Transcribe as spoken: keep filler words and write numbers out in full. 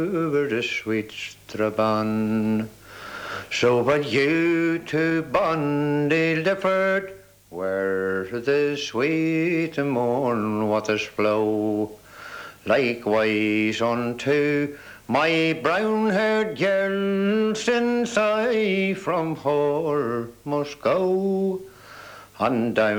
over the sweet Strabane. So when you to Bondy Lifford, where the sweet morn waters flow, likewise unto my brown-haired girl, since I from her must go, and down